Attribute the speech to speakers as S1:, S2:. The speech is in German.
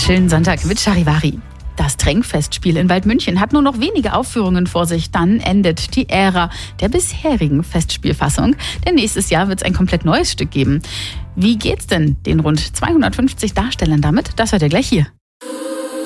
S1: schönen Sonntag mit Charivari. Das Tränkfestspiel in Waldmünchen hat nur noch wenige Aufführungen vor sich. Dann endet die Ära der bisherigen Festspielfassung. Denn nächstes Jahr wird es ein komplett neues Stück geben. Wie geht's denn den rund 250 Darstellern damit? Das hört ihr gleich hier.